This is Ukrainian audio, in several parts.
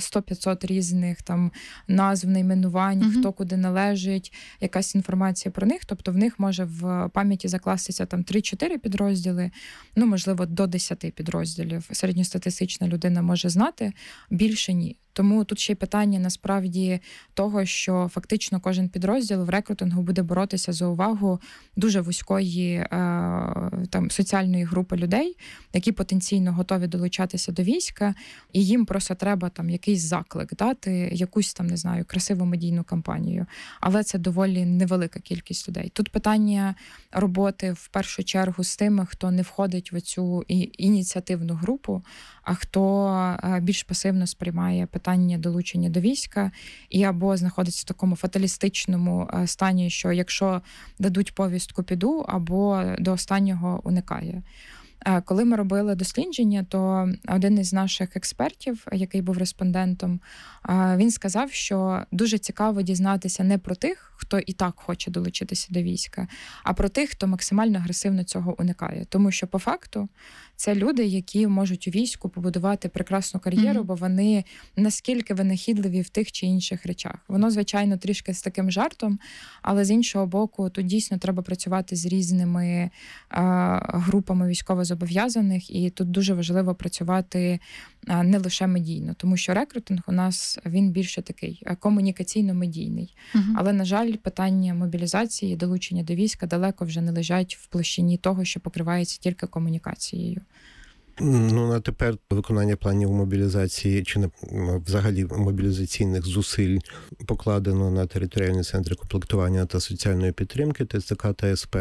100-500 різних там назв, найменувань, хто куди належить, якась інформація про них. Тобто в них може в пам'яті закластися там 3-4 підрозділи, ну, можливо, до 10 підрозділів. Середньостатистична людина може знати, більше ні. Тому тут ще й питання, насправді, того, що фактично кожен підрозділ в рекрутингу буде боротися за увагу дуже вузької там соціальної групи людей, які потенційно готові долучатися до війська, і їм просто треба там якийсь заклик дати, якусь там, не знаю, красиву медійну кампанію. Але це доволі невелика кількість людей. Тут питання роботи в першу чергу з тими, хто не входить в цю ініціативну групу, а хто більш пасивно сприймає питання долучення до війська і або знаходиться в такому фаталістичному стані, що якщо дадуть повістку, піду, або до останнього уникає. Коли ми робили дослідження, то один із наших експертів, який був респондентом, він сказав, що дуже цікаво дізнатися не про тих, хто і так хоче долучитися до війська, а про тих, хто максимально агресивно цього уникає. Тому що по факту це люди, які можуть у війську побудувати прекрасну кар'єру, бо вони наскільки винахідливі в тих чи інших речах. Воно, звичайно, трішки з таким жартом, але з іншого боку, тут дійсно треба працювати з різними групами військовозобов'язаних, і тут дуже важливо працювати не лише медійно, тому що рекрутинг у нас, він більше такий комунікаційно-медійний. Але, на жаль, питання мобілізації, долучення до війська далеко вже не лежать в площині того, що покривається тільки комунікацією. Ну, на тепер виконання планів мобілізації чи взагалі мобілізаційних зусиль покладено на територіальні центри комплектування та соціальної підтримки ТЦК та СП.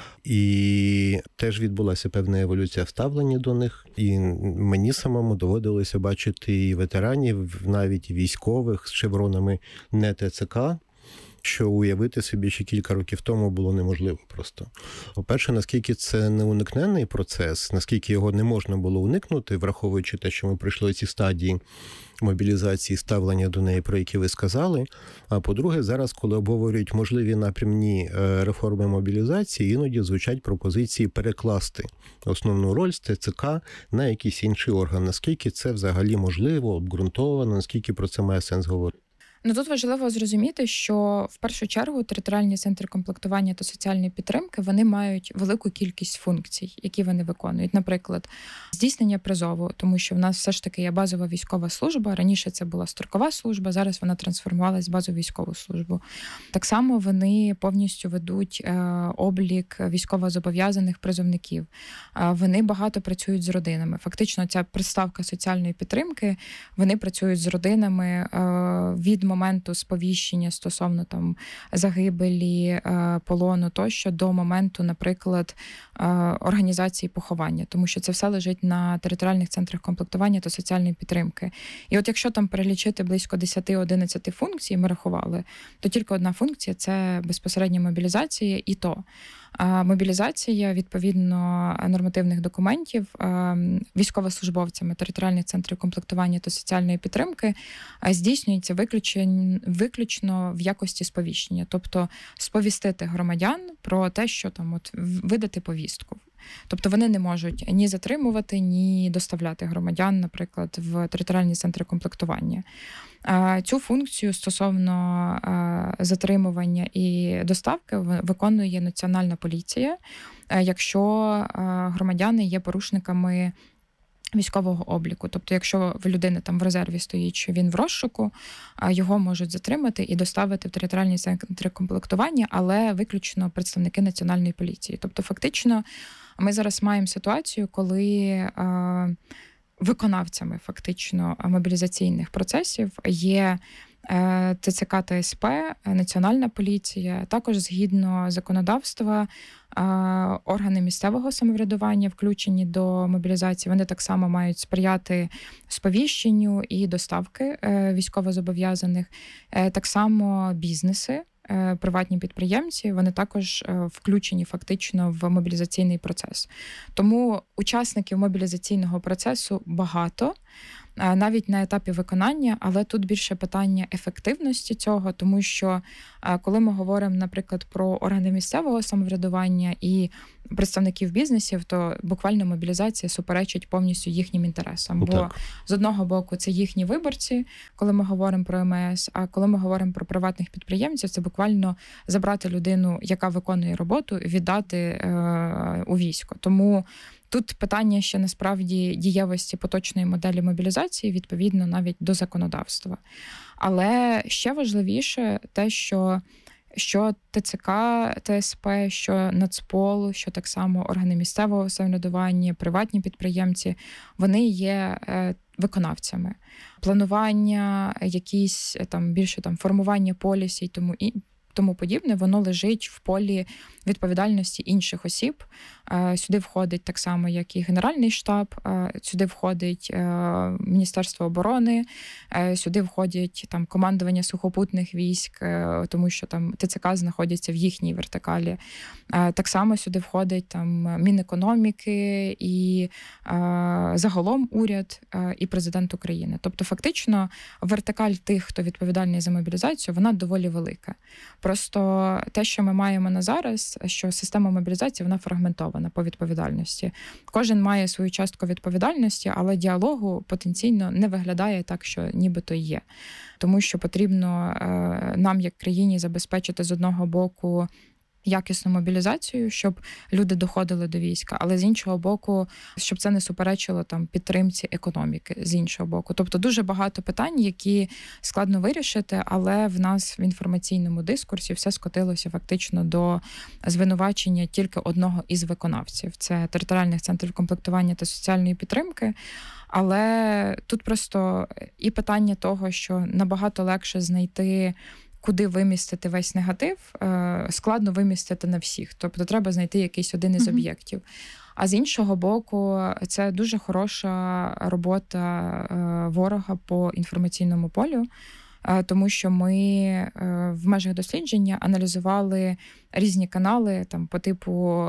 І теж відбулася певна еволюція в ставленні до них. І мені самому доводилося бачити і ветеранів, навіть і військових з шевронами не ТЦК, що уявити собі ще кілька років тому було неможливо просто. По-перше, наскільки це неуникненний процес, наскільки його не можна було уникнути, враховуючи те, що ми пройшли ці стадії мобілізації, ставлення до неї, про які ви сказали. А по-друге, зараз, коли обговорюють можливі напрямні реформи мобілізації, іноді звучать пропозиції перекласти основну роль з ТЦК на якийсь інший орган. Наскільки це взагалі можливо, обґрунтовано, наскільки про це має сенс говорити? Ну, тут важливо зрозуміти, що в першу чергу територіальні центри комплектування та соціальної підтримки, вони мають велику кількість функцій, які вони виконують. Наприклад, здійснення призову, тому що в нас все ж таки є базова військова служба. Раніше це була строкова служба, зараз вона трансформувалась в базову військову службу. Так само вони повністю ведуть облік військовозобов'язаних призовників. Вони багато працюють з родинами. Фактично, ця приставка соціальної підтримки, вони працюють з родинами від моменту сповіщення стосовно там загибелі, полону тощо до моменту, наприклад, організації поховання, тому що це все лежить на територіальних центрах комплектування та соціальної підтримки. І от якщо там перелічити близько 10-11 функцій, ми рахували, то тільки одна функція – це безпосередня мобілізація, і то. Мобілізація, відповідно, нормативних документів військовослужбовцями територіальних центрів комплектування та соціальної підтримки здійснюється виключно в якості сповіщення. Тобто сповістити громадян про те, що там от видати повістку. Тобто вони не можуть ні затримувати, ні доставляти громадян, наприклад, в територіальні центри комплектування. Цю функцію стосовно затримування і доставки виконує Національна поліція, якщо громадяни є порушниками військового обліку. Тобто, якщо в людини там в резерві стоїть, що він в розшуку, його можуть затримати і доставити в територіальні центри комплектування, але виключно представники Національної поліції. Тобто, фактично, ми зараз маємо ситуацію, коли виконавцями фактично мобілізаційних процесів є ТЦК та СП, Національна поліція, також згідно законодавства органи місцевого самоврядування, включені до мобілізації, вони так само мають сприяти сповіщенню і доставки військовозобов'язаних. Так само бізнеси, приватні підприємці, вони також включені фактично в мобілізаційний процес. Тому учасників мобілізаційного процесу багато. навіть на етапі виконання, але тут більше питання ефективності цього, тому що коли ми говоримо, наприклад, про органи місцевого самоврядування і представників бізнесів, то буквально мобілізація суперечить повністю їхнім інтересам. Бо з одного боку це їхні виборці, коли ми говоримо про МС, а коли ми говоримо про приватних підприємців, це буквально забрати людину, яка виконує роботу, віддати у військо. Тому тут питання ще насправді дієвості поточної моделі мобілізації, відповідно навіть до законодавства. Але ще важливіше те, що ТЦК, ТСП, що Нацпол, що так само органи місцевого самоврядування, приватні підприємці, вони є виконавцями. Планування, якісь там більше там формування полісів, тому подібне, воно лежить в полі відповідальності інших осіб. Сюди входить так само, як і Генеральний штаб, сюди входить Міністерство оборони, сюди входять там командування сухопутних військ, тому що там ТЦК знаходяться в їхній вертикалі. Так само сюди входить там Мінекономіки і загалом уряд і президент України. Тобто фактично вертикаль тих, хто відповідальний за мобілізацію, вона доволі велика. Просто те, що ми маємо на зараз, що система мобілізації, вона фрагментована по відповідальності. Кожен має свою частку відповідальності, але діалогу потенційно не виглядає так, що нібито є. Тому що потрібно нам, як країні, забезпечити з одного боку якісну мобілізацію, щоб люди доходили до війська, але з іншого боку, щоб це не суперечило там підтримці економіки, з іншого боку. Тобто дуже багато питань, які складно вирішити, але в нас в інформаційному дискурсі все скотилося фактично до звинувачення тільки одного із виконавців. Це територіальних центрів комплектування та соціальної підтримки. Але тут просто і питання того, що набагато легше знайти, куди вимістити весь негатив, складно вимістити на всіх. Тобто треба знайти якийсь один із об'єктів. А з іншого боку, це дуже хороша робота ворога по інформаційному полю, тому що ми в межах дослідження аналізували різні канали там по типу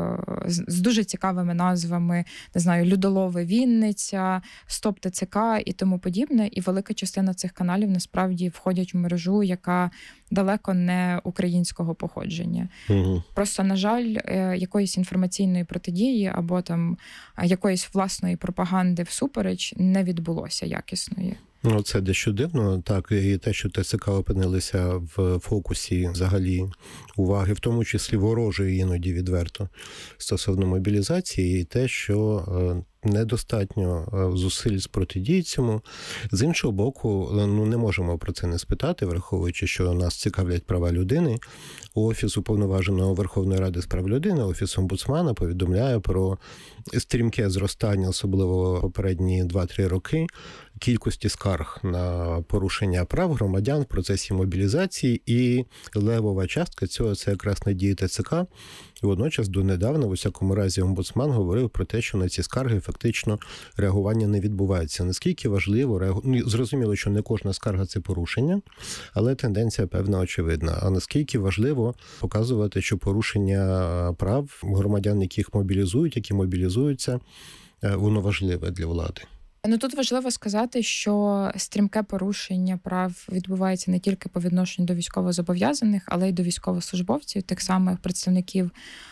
з дуже цікавими назвами, не знаю, Людолови Вінниця, Стоп ТЦК і тому подібне. І велика частина цих каналів насправді входять в мережу, яка далеко не українського походження. Просто, на жаль, якоїсь інформаційної протидії або там якоїсь власної пропаганди всупереч не відбулося якісної. Ну, це дещо дивно, так, і те, що ТЦК опинилися в фокусі взагалі уваги, в тому числі ворожої іноді відверто, стосовно мобілізації, і те, що недостатньо зусиль з протидії цьому. З іншого боку, не можемо про це не спитати, враховуючи, що нас цікавлять права людини. Офіс Уповноваженого Верховної Ради з прав людини, Офіс омбудсмана повідомляє про стрімке зростання, особливо попередні 2-3 роки, кількості скарг на порушення прав громадян в процесі мобілізації, і левова частка цього – це якраз надії ТЦК. І водночас донедавна, в усякому разі, омбудсман говорив про те, що на ці скарги фактично реагування не відбувається. Наскільки важливо, зрозуміло, що не кожна скарга – це порушення, але тенденція певна очевидна. А наскільки важливо показувати, що порушення прав громадян, яких мобілізують, які мобілізуються, воно важливе для влади? Ну, тут важливо сказати, що стрімке порушення прав відбувається не тільки по відношенню до військовозобов'язаних, але й до військовослужбовців, тих самих представників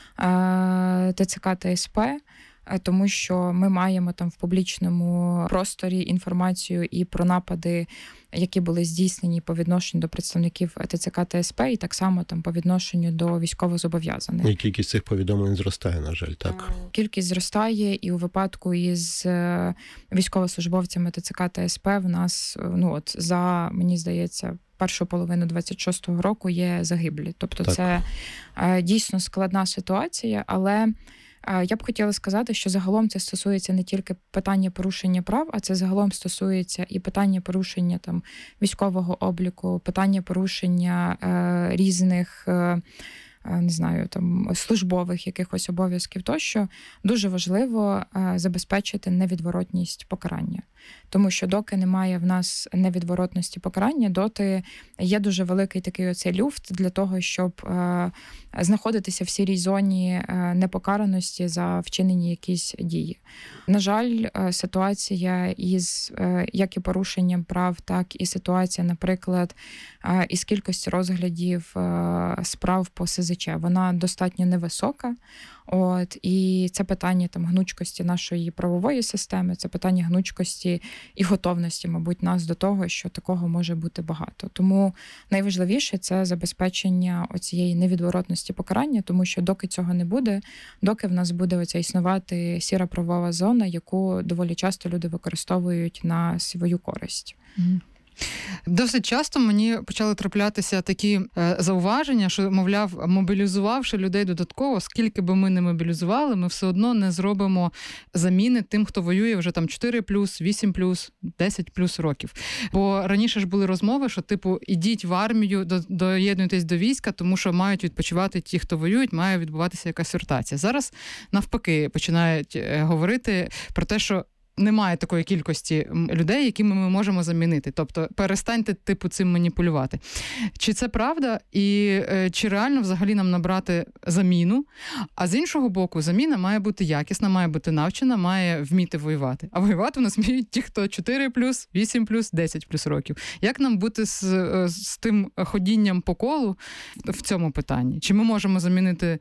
ТЦК та СП, тому що ми маємо там в публічному просторі інформацію і про напади, які були здійснені по відношенню до представників ТЦК та СП, і так само там по відношенню до військовозобов'язаних. І кількість цих повідомлень зростає, на жаль, так? Кількість зростає, і у випадку із військовослужбовцями ТЦК та СП в нас, за, мені здається, першу половину 26-го року є загиблі. Тобто так. Це дійсно складна ситуація, але я б хотіла сказати, що загалом це стосується не тільки питання порушення прав, а це загалом стосується і питання порушення там військового обліку, питання порушення різних не знаю, там службових якихось обов'язків тощо, дуже важливо забезпечити невідворотність покарання. Тому що доки немає в нас невідворотності покарання, доти є дуже великий такий оцей люфт для того, щоб знаходитися в сірій зоні непокараності за вчинені якісь дії. На жаль, ситуація із як і порушенням прав, так і ситуація, наприклад, із кількості розглядів справ по СЗЧ, вона достатньо невисока. І це питання там гнучкості нашої правової системи, це питання гнучкості і готовності, мабуть, нас до того, що такого може бути багато. Тому найважливіше – це забезпечення оцієї невідворотності покарання, тому що доки цього не буде, доки в нас буде оця існувати сіра правова зона, яку доволі часто люди використовують на свою користь. Досить часто мені почали траплятися такі зауваження, що, мовляв, мобілізувавши людей додатково, скільки би ми не мобілізували, ми все одно не зробимо заміни тим, хто воює вже там 4+, 8+, 10+ років. Бо раніше ж були розмови, що, типу, ідіть в армію, доєднуйтесь до війська, тому що мають відпочивати ті, хто воюють, має відбуватися якась ротація. Зараз, навпаки, починають говорити про те, що немає такої кількості людей, якими ми можемо замінити. Тобто перестаньте, типу, цим маніпулювати. Чи це правда? І чи реально взагалі нам набрати заміну? А з іншого боку, заміна має бути якісна, має бути навчена, має вміти воювати. А воювати у нас вміють ті, хто 4+, 8+, 10+ років. Як нам бути з тим ходінням по колу в цьому питанні? Чи ми можемо замінити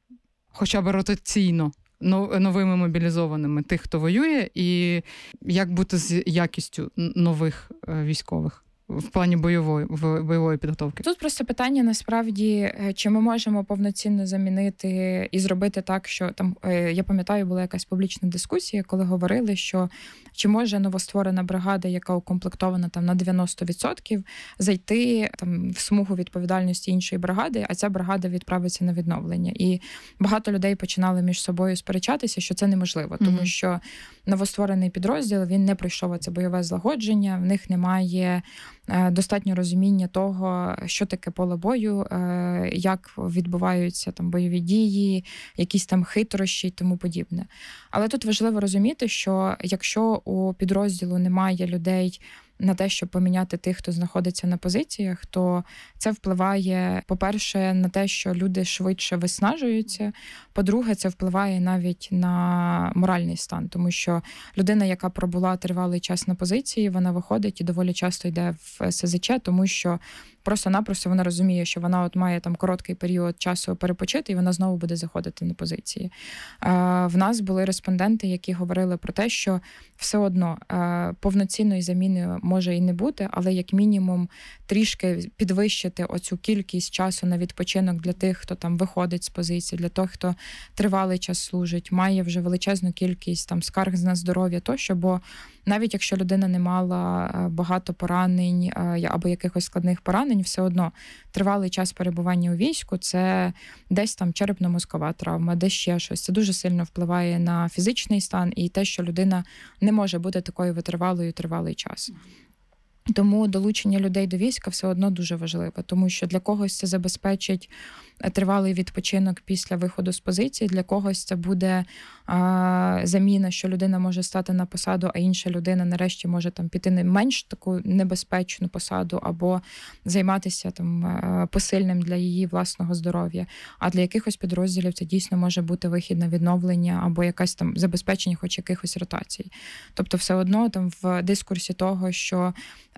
хоча б ротаційно новими мобілізованими тих, хто воює, і як бути з якістю нових військових в плані бойової підготовки? Тут просто питання, насправді, чи ми можемо повноцінно замінити і зробити так, що там, я пам'ятаю, була якась публічна дискусія, коли говорили, що чи може новостворена бригада, яка укомплектована там на 90%, зайти там в смугу відповідальності іншої бригади, а ця бригада відправиться на відновлення. І багато людей починали між собою сперечатися, що це неможливо, тому що новостворений підрозділ, він не пройшов це бойове злагодження, в них немає достатньо розуміння того, що таке поле бою, як відбуваються там бойові дії, якісь там хитрощі і тому подібне. Але тут важливо розуміти, що якщо у підрозділу немає людей на те, щоб поміняти тих, хто знаходиться на позиціях, то це впливає, по-перше, на те, що люди швидше виснажуються, по-друге, це впливає навіть на моральний стан, тому що людина, яка пробула тривалий час на позиції, вона виходить і доволі часто йде в СЗЧ, тому що просто-напросто вона розуміє, що вона от має там короткий період часу перепочити, і вона знову буде заходити на позиції. В нас були респонденти, які говорили про те, що все одно повноцінної заміни може і не бути, але як мінімум трішки підвищити оцю кількість часу на відпочинок для тих, хто там виходить з позиції, для тих, хто тривалий час служить, має вже величезну кількість там скарг на здоров'я тощо, бо навіть якщо людина не мала багато поранень або якихось складних поранень, все одно тривалий час перебування у війську – це десь там черепно-мозкова травма, десь ще щось. Це дуже сильно впливає на фізичний стан і те, що людина не може бути такою витривалою тривалий час. Тому долучення людей до війська все одно дуже важливе, тому що для когось це забезпечить тривалий відпочинок після виходу з позиції, для когось це буде заміна, що людина може стати на посаду, а інша людина нарешті може там піти на менш таку небезпечну посаду або займатися там посильним для її власного здоров'я. А для якихось підрозділів це дійсно може бути вихід на відновлення або якась там забезпечення хоч якихось ротацій. Тобто все одно там в дискурсі того, що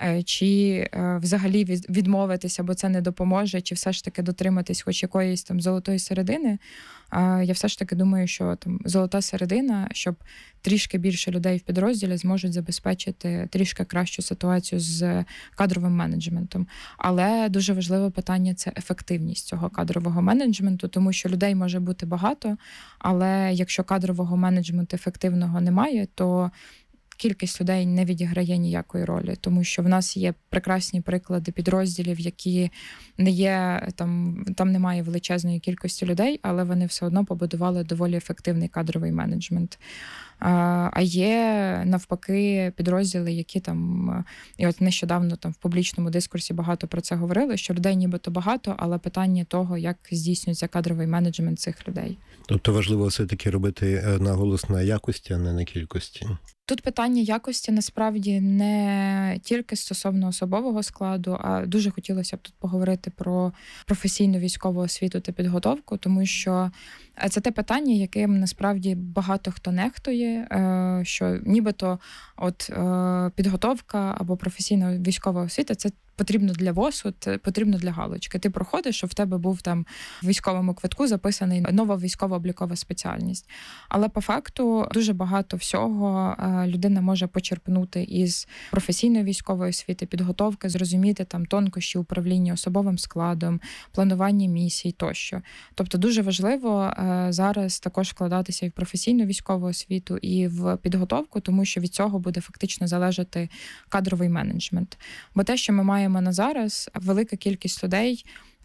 чи взагалі відмовитися, бо це не допоможе, чи все ж таки дотриматись хоч якоїсь там золотої середини, я все ж таки думаю, що там золота середина, щоб трішки більше людей в підрозділі зможуть забезпечити трішки кращу ситуацію з кадровим менеджментом. Але дуже важливе питання – це ефективність цього кадрового менеджменту, тому що людей може бути багато, але якщо кадрового менеджменту ефективного немає, то кількість людей не відіграє ніякої ролі, тому що в нас є прекрасні приклади підрозділів, які не є, там немає величезної кількості людей, але вони все одно побудували доволі ефективний кадровий менеджмент. А є навпаки підрозділи, які там, і от нещодавно там в публічному дискурсі багато про це говорили, що людей нібито багато, але питання того, як здійснюється кадровий менеджмент цих людей. Тобто важливо все-таки робити наголос на якості, а не на кількості? Тут питання якості насправді не тільки стосовно особового складу, а дуже хотілося б тут поговорити про професійну військову освіту та підготовку, тому що це те питання, яким насправді багато хто нехтує, що нібито от підготовка або професійна військова освіта – це потрібно для ВОСу, потрібно для галочки. Ти проходиш, що в тебе був там в військовому квитку записаний нова військово-облікова спеціальність. Але по факту дуже багато всього людина може почерпнути із професійної військової освіти, підготовки, зрозуміти там тонкощі управління особовим складом, планування місій тощо. Тобто дуже важливо зараз також вкладатися і в професійну військову освіту, і в підготовку, тому що від цього буде фактично залежати кадровий менеджмент. Бо те, що ми маємо на зараз, велика кількість людей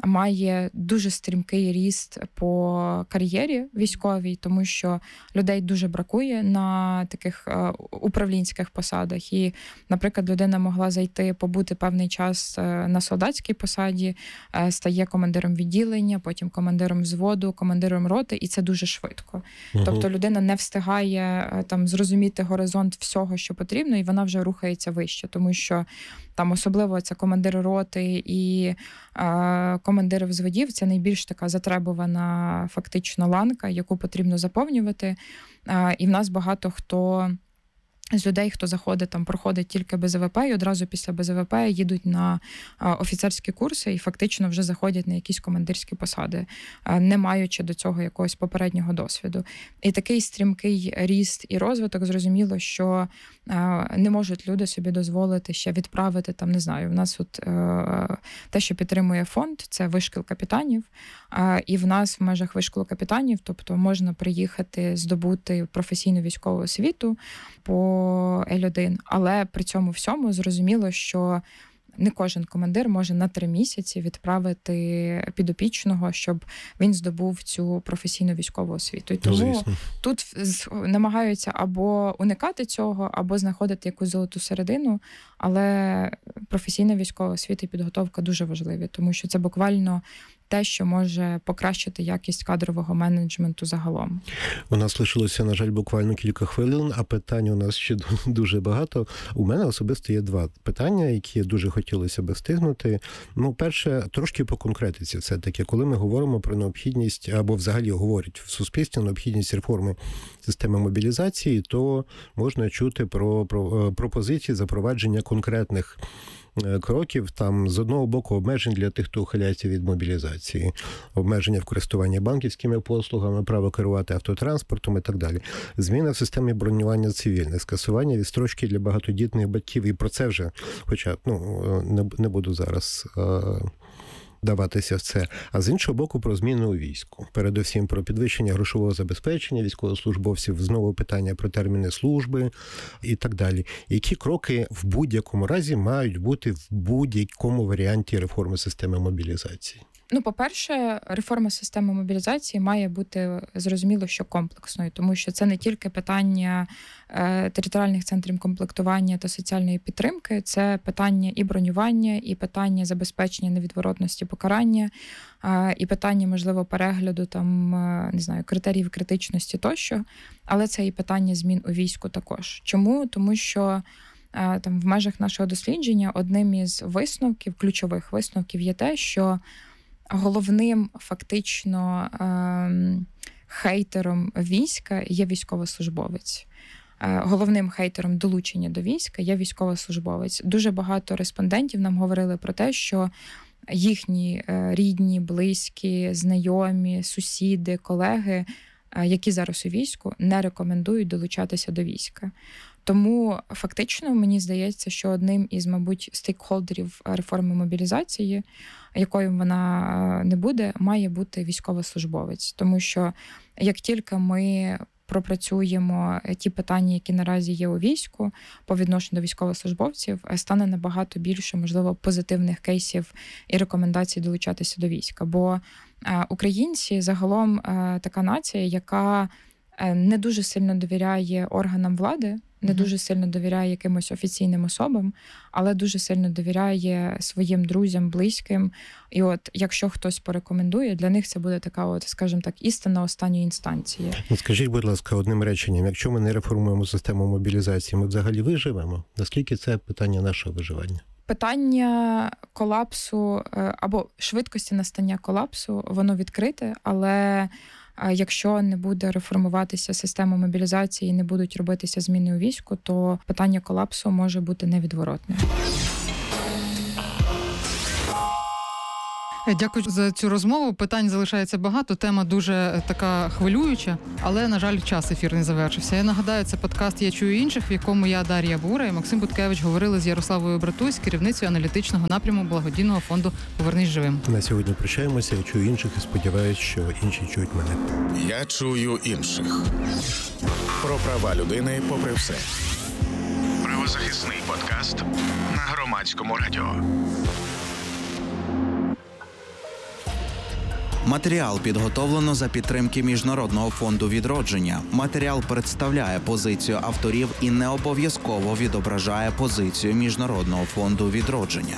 має дуже стрімкий ріст по кар'єрі військовій, тому що людей дуже бракує на таких управлінських посадах. І, наприклад, людина могла зайти, побути певний час на солдатській посаді, стає командиром відділення, потім командиром взводу, командиром роти, і це дуже швидко. Тобто людина не встигає там зрозуміти горизонт всього, що потрібно, і вона вже рухається вище, тому що там особливо це командири роти і командири взводів, це найбільш така затребувана фактично ланка, яку потрібно заповнювати. І в нас багато хто з людей, хто заходить, там проходить тільки БЗВП, і одразу після БЗВП їдуть на офіцерські курси і фактично вже заходять на якісь командирські посади, не маючи до цього якогось попереднього досвіду. І такий стрімкий ріст і розвиток, зрозуміло, що не можуть люди собі дозволити ще відправити, там, не знаю, в нас от те, що підтримує фонд, це вишкіл капітанів, і в нас в межах вишколу капітанів, тобто можна приїхати, здобути професійну військову освіту по L1, але при цьому всьому зрозуміло, що не кожен командир може на 3 місяці відправити підопічного, щоб він здобув цю професійну військову освіту. І тому тут намагаються або уникати цього, або знаходити якусь золоту середину, але професійна військова освіта і підготовка дуже важливі, тому що це буквально те, що може покращити якість кадрового менеджменту загалом. У нас лишилося, на жаль, буквально кілька хвилин, а питань у нас ще дуже багато. У мене особисто є 2 питання, які дуже хотілося би встигнути. Ну, перше, трошки по конкретиці. Все-таки, коли ми говоримо про необхідність, або взагалі говорять в суспільстві необхідність реформи системи мобілізації, то можна чути про пропозиції запровадження конкретних кроків, там, з одного боку, обмежень для тих, хто ухиляється від мобілізації, обмеження в користуванні банківськими послугами, право керувати автотранспортом і так далі. Зміна в системі бронювання цивільних, скасування відстрочки для багатодітних батьків. І про це вже, хоча не буду зараз даватися в це. А з іншого боку, про зміни у війську. Передусім, про підвищення грошового забезпечення військовослужбовців, знову питання про терміни служби і так далі. Які кроки в будь-якому разі мають бути в будь-якому варіанті реформи системи мобілізації? Ну, по-перше, реформа системи мобілізації має бути, зрозуміло, що комплексною, тому що це не тільки питання територіальних центрів комплектування та соціальної підтримки, це питання і бронювання, і питання забезпечення невідворотності покарання, і питання, можливо, перегляду там, не знаю, критеріїв критичності тощо, але це і питання змін у війську також. Чому? Тому що там в межах нашого дослідження одним із висновків, ключових висновків є те, що головним фактично хейтером війська є військовослужбовець. Головним хейтером долучення до війська є військовослужбовець. Дуже багато респондентів нам говорили про те, що їхні рідні, близькі, знайомі, сусіди, колеги, які зараз у війську, не рекомендують долучатися до війська. Тому фактично мені здається, що одним із, мабуть, стейкхолдерів реформи мобілізації, якою вона не буде, має бути військовослужбовець. Тому що як тільки ми пропрацюємо ті питання, які наразі є у війську по відношенню до військовослужбовців, стане набагато більше, можливо, позитивних кейсів і рекомендацій долучатися до війська. Бо українці загалом така нація, яка не дуже сильно довіряє органам влади, не дуже сильно довіряє якимось офіційним особам, але дуже сильно довіряє своїм друзям, близьким. І от якщо хтось порекомендує, для них це буде така, от, скажімо так, істина останньої інстанції. Скажіть, будь ласка, одним реченням, якщо ми не реформуємо систему мобілізації, ми взагалі виживемо? Наскільки це питання нашого виживання? Питання колапсу або швидкості настання колапсу, воно відкрите, але якщо не буде реформуватися система мобілізації і не будуть робитися зміни у війську, то питання колапсу може бути невідворотним. Дякую за цю розмову. Питань залишається багато, тема дуже така хвилююча, але, на жаль, час ефірний завершився. Я нагадаю, це подкаст «Я чую інших», в якому я, Дар'я Бура і Максим Буткевич говорили з Ярославою Братусь, керівницею аналітичного напряму благодійного фонду «Повернись живим». На сьогодні прощаємося. Я чую інших і сподіваюся, що інші чують мене. Я чую інших. Про права людини попри все. Правозахисний подкаст на Громадському радіо. Матеріал підготовлено за підтримки Міжнародного фонду відродження. Матеріал представляє позицію авторів і не обов'язково відображає позицію Міжнародного фонду відродження.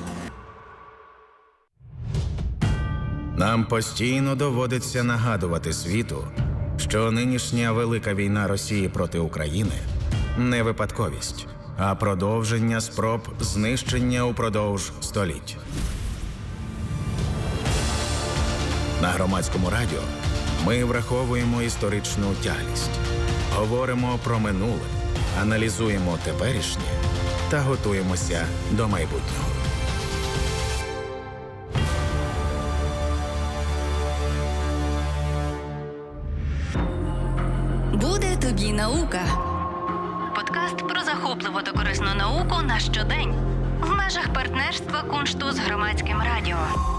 Нам постійно доводиться нагадувати світу, що нинішня велика війна Росії проти України не випадковість, а продовження спроб знищення упродовж століть. На Громадському радіо ми враховуємо історичну тяглість, говоримо про минуле, аналізуємо теперішнє та готуємося до майбутнього. Буде тобі наука. Подкаст про захопливу та корисну науку на щодень в межах партнерства Куншту з Громадським радіо.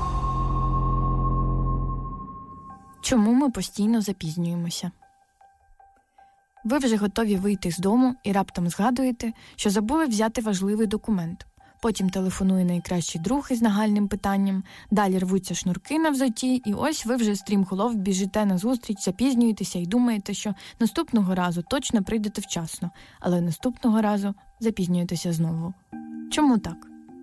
Чому ми постійно запізнюємося? Ви вже готові вийти з дому і раптом згадуєте, що забули взяти важливий документ. Потім телефонує найкращий друг із нагальним питанням, далі рвуться шнурки на взутті, і ось ви вже стрімголов біжите на зустріч, запізнюєтеся і думаєте, що наступного разу точно прийдете вчасно, але наступного разу запізнюєтеся знову. Чому так?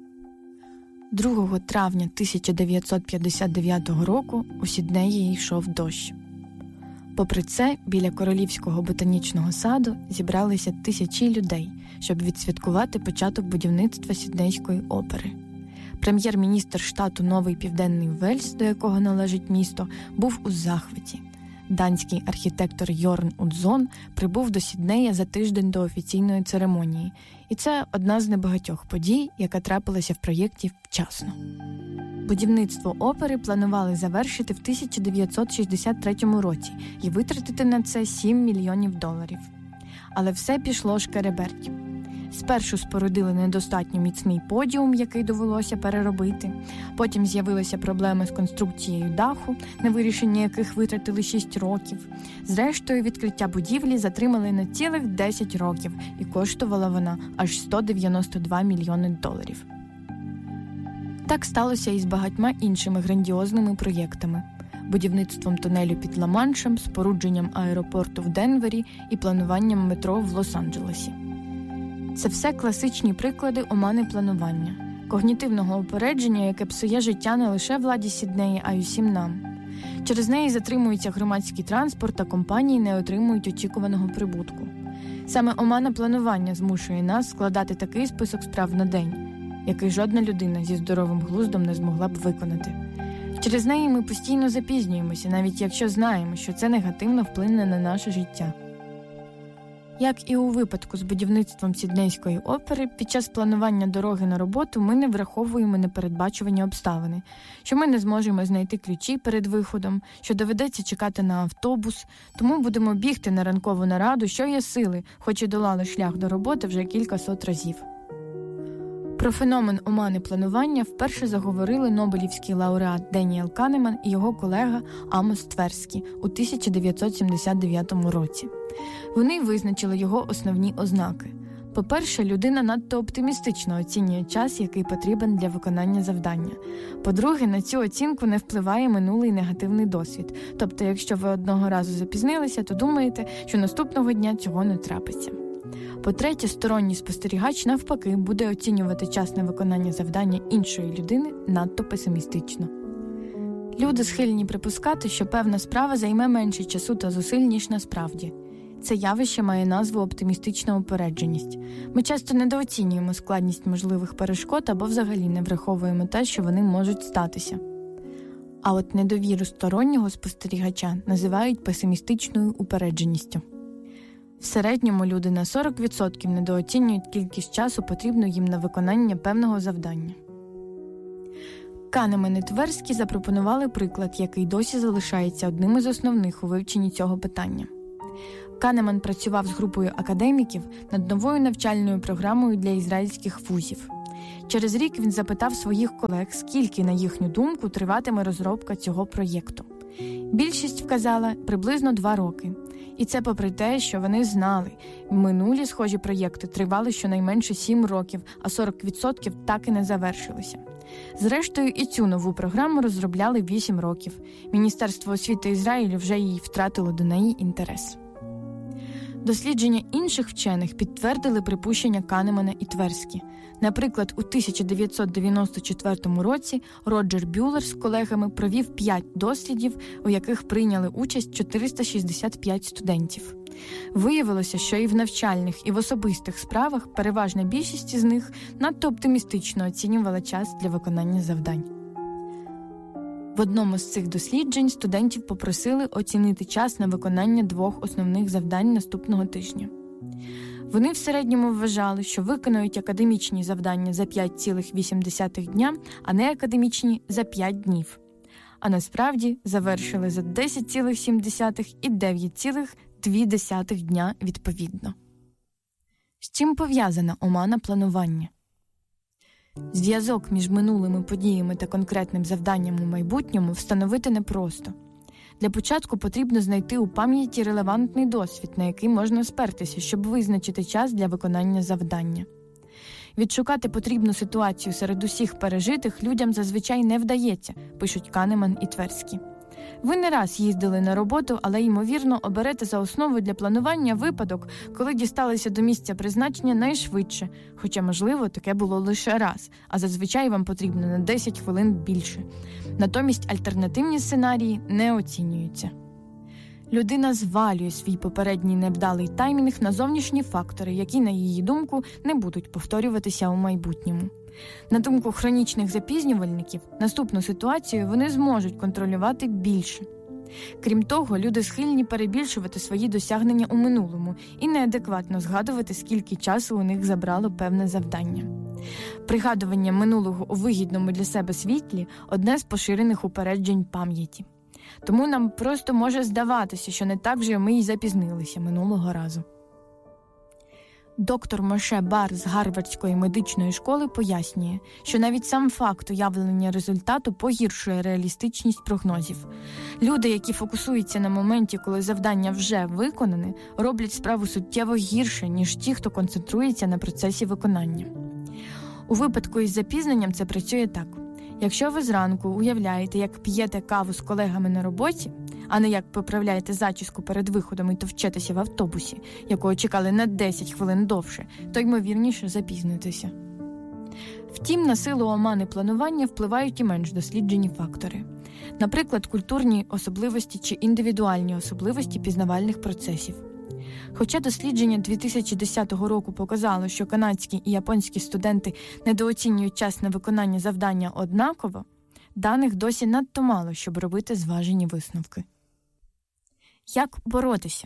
2 травня 1959 року у Сіднеї йшов дощ. Попри це, біля Королівського ботанічного саду зібралися тисячі людей, щоб відсвяткувати початок будівництва Сіднейської опери. Прем'єр-міністр штату Новий Південний Вельс, до якого належить місто, був у захваті. Данський архітектор Йорн Удзон прибув до Сіднея за тиждень до офіційної церемонії. І це одна з небагатьох подій, яка трапилася в проєкті вчасно. Будівництво опери планували завершити в 1963 році і витратити на це $7 мільйонів. Але все пішло шкереберть. Спершу спорудили недостатньо міцний подіум, який довелося переробити. Потім з'явилися проблеми з конструкцією даху, на вирішення яких витратили 6 років. Зрештою, відкриття будівлі затримали на цілих 10 років, і коштувала вона аж $192 мільйони. Так сталося і з багатьма іншими грандіозними проєктами. Будівництвом тунелю під Ла-Маншем, спорудженням аеропорту в Денвері і плануванням метро в Лос-Анджелесі. Це все класичні приклади омани планування, когнітивного упередження, яке псує життя не лише владі Сіднеї, а й усім нам. Через неї затримується громадський транспорт, а компанії не отримують очікуваного прибутку. Саме омана планування змушує нас складати такий список справ на день, який жодна людина зі здоровим глуздом не змогла б виконати. Через неї ми постійно запізнюємося, навіть якщо знаємо, що це негативно вплине на наше життя. Як і у випадку з будівництвом Сіднейської опери, під час планування дороги на роботу ми не враховуємо непередбачувані обставини, що ми не зможемо знайти ключі перед виходом, що доведеться чекати на автобус, тому будемо бігти на ранкову нараду, що є сили, хоч і долали шлях до роботи вже кількасот разів. Про феномен омани планування вперше заговорили нобелівський лауреат Деніел Канеман і його колега Амос Тверський у 1979 році. Вони визначили його основні ознаки. По-перше, людина надто оптимістично оцінює час, який потрібен для виконання завдання. По-друге, на цю оцінку не впливає минулий негативний досвід. Тобто, якщо ви одного разу запізнилися, то думаєте, що наступного дня цього не трапиться. По-третє, сторонній спостерігач навпаки буде оцінювати час на виконання завдання іншої людини надто песимістично. Люди схильні припускати, що певна справа займе менше часу та зусиль, ніж насправді. Це явище має назву оптимістична упередженість. Ми часто недооцінюємо складність можливих перешкод або взагалі не враховуємо те, що вони можуть статися. А от недовіру стороннього спостерігача називають песимістичною упередженістю. В середньому люди на 40% недооцінюють кількість часу, потрібну їм на виконання певного завдання. Канеман і Тверський запропонували приклад, який досі залишається одним із основних у вивченні цього питання. Канеман працював з групою академіків над новою навчальною програмою для ізраїльських вузів. Через рік він запитав своїх колег, скільки, на їхню думку, триватиме розробка цього проєкту. Більшість вказала приблизно 2 роки. І це попри те, що вони знали, минулі схожі проєкти тривали щонайменше 7 років, а 40% так і не завершилися. Зрештою, і цю нову програму розробляли 8 років. Міністерство освіти Ізраїлю вже її втратило до неї інтерес. Дослідження інших вчених підтвердили припущення Канемана і Тверські. Наприклад, у 1994 році Роджер Бюллер з колегами провів 5 дослідів, у яких прийняли участь 465 студентів. Виявилося, що і в навчальних, і в особистих справах переважна більшість із них надто оптимістично оцінювала час для виконання завдань. В одному з цих досліджень студентів попросили оцінити час на виконання 2 основних завдань наступного тижня. Вони в середньому вважали, що виконують академічні завдання за 5,8 дня, а не академічні за 5 днів. А насправді завершили за 10,7 і 9,2 дня відповідно. З чим пов'язана омана планування? Зв'язок між минулими подіями та конкретним завданням у майбутньому встановити непросто. Для початку потрібно знайти у пам'яті релевантний досвід, на який можна спертися, щоб визначити час для виконання завдання. Відшукати потрібну ситуацію серед усіх пережитих людям зазвичай не вдається, пишуть Канеман і Тверські. Ви не раз їздили на роботу, але, ймовірно, оберете за основу для планування випадок, коли дісталися до місця призначення найшвидше, хоча, можливо, таке було лише раз, а зазвичай вам потрібно на 10 хвилин більше. Натомість альтернативні сценарії не оцінюються. Людина звалює свій попередній невдалий таймінг на зовнішні фактори, які, на її думку, не будуть повторюватися у майбутньому. На думку хронічних запізнювальників, наступну ситуацію вони зможуть контролювати більше. Крім того, люди схильні перебільшувати свої досягнення у минулому і неадекватно згадувати, скільки часу у них забрало певне завдання. Пригадування минулого у вигідному для себе світлі – одне з поширених упереджень пам'яті. Тому нам просто може здаватися, що не так же ми й запізнилися минулого разу. Доктор Моше Бар з Гарвардської медичної школи пояснює, що навіть сам факт уявлення результату погіршує реалістичність прогнозів. Люди, які фокусуються на моменті, коли завдання вже виконане, роблять справу суттєво гірше, ніж ті, хто концентрується на процесі виконання. У випадку із запізненням це працює так. Якщо ви зранку уявляєте, як п'єте каву з колегами на роботі, а не як поправляєте зачіску перед виходом і товчетеся в автобусі, якого чекали на 10 хвилин довше, то ймовірніше запізнитеся. Втім, на силу омани планування впливають і менш досліджені фактори. Наприклад, культурні особливості чи індивідуальні особливості пізнавальних процесів. Хоча дослідження 2010 року показало, що канадські і японські студенти недооцінюють час на виконання завдання однаково, даних досі надто мало, щоб робити зважені висновки. Як боротися?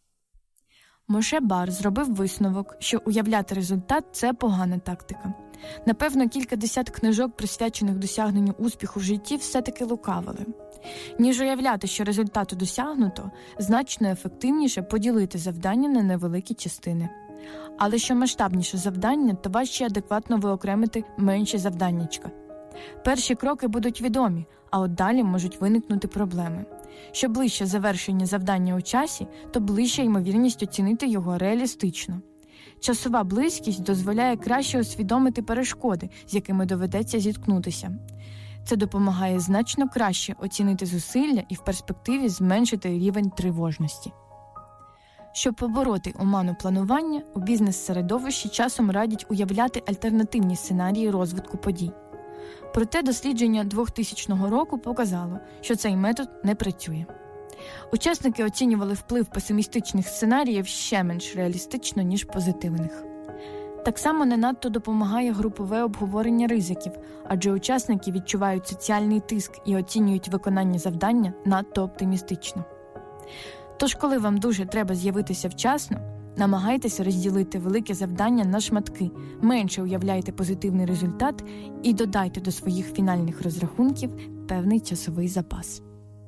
Моше Бар зробив висновок, що уявляти результат – це погана тактика. Напевно, кількадесят книжок, присвячених досягненню успіху в житті, все-таки лукавили. Ніж уявляти, що результату досягнуто, значно ефективніше поділити завдання на невеликі частини. Але що масштабніше завдання, то важче адекватно виокремити менші завданнячка. Перші кроки будуть відомі, а от далі можуть виникнути проблеми. Що ближче завершення завдання у часі, то ближча ймовірність оцінити його реалістично. Часова близькість дозволяє краще усвідомити перешкоди, з якими доведеться зіткнутися. Це допомагає значно краще оцінити зусилля і в перспективі зменшити рівень тривожності. Щоб побороти оману планування, у бізнес-середовищі часом радять уявляти альтернативні сценарії розвитку подій. Проте дослідження 2000 року показало, що цей метод не працює. Учасники оцінювали вплив песимістичних сценаріїв ще менш реалістично, ніж позитивних. Так само не надто допомагає групове обговорення ризиків, адже учасники відчувають соціальний тиск і оцінюють виконання завдання надто оптимістично. Тож, коли вам дуже треба з'явитися вчасно, намагайтеся розділити велике завдання на шматки, менше уявляйте позитивний результат і додайте до своїх фінальних розрахунків певний часовий запас.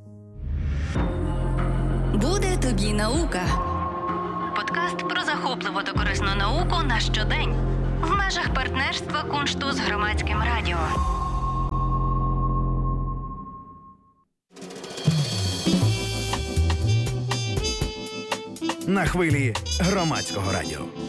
Буде тобі наука. Подкаст про захопливу та корисну науку на щодень в межах партнерства Куншту з Громадським радіо. На хвилі Громадського радіо.